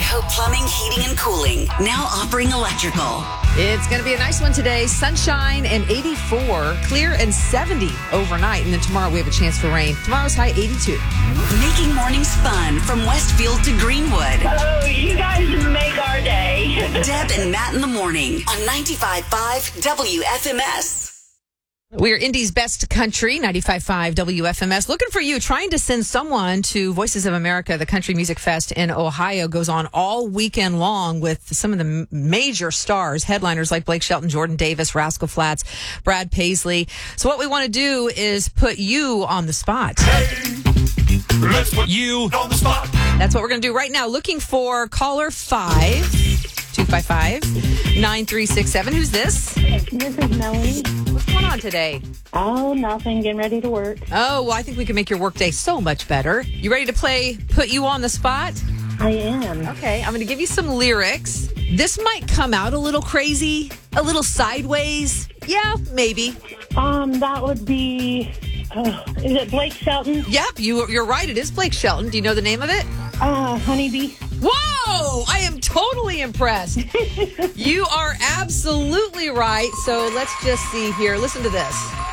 Idaho Plumbing, Heating, and Cooling, now offering electrical. It's going to be a nice one today. Sunshine and 84, clear and 70 overnight. And then tomorrow we have a chance for rain. Tomorrow's high 82. Making mornings fun from Westfield to Greenwood. Oh, you guys make our day. Deb and Matt in the morning on 95.5 WFMS. We're Indy's best country, 95.5 WFMS. Looking for you, trying to send someone to Voices of America. The Country Music Fest in Ohio goes on all weekend long with some of the major stars, headliners like Blake Shelton, Jordan Davis, Rascal Flatts, Brad Paisley. So what we want to do is put you on the spot. Hey, let's put you on the spot. That's what we're going to do right now. Looking for caller 5-255-9367. Who's this? This is Melanie. What's going on today? Oh, nothing. Getting ready to work. Oh, well, I think we can make your workday so much better. You ready to play Put You on the Spot? I am. Okay, I'm going to give you some lyrics. This might come out a little crazy, a little sideways. Yeah, maybe. That would be, is it Blake Shelton? Yep, you're right. It is Blake Shelton. Do you know the name of it? Honeybee. Whoa! I am totally impressed. You are absolutely right. So let's just see here. Listen to this.